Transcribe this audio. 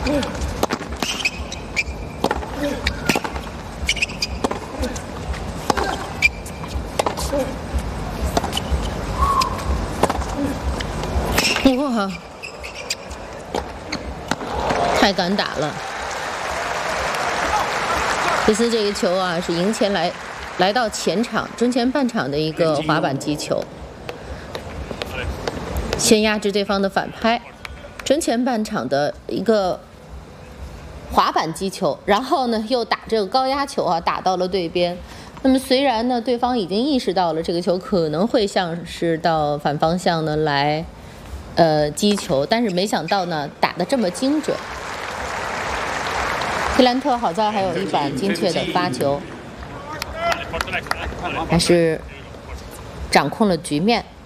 哇，太敢打了！这次这个球啊，是赢前来到前场中前半场的一个滑板击球，先压制对方的反拍，中前半场的一个滑板击球，然后呢又打这个高压球啊，打到了对边。那么虽然呢对方已经意识到了这个球可能会像是到反方向呢来击球，但是没想到呢打得这么精准。菲兰特好在还有一板精确的发球，还是掌控了局面。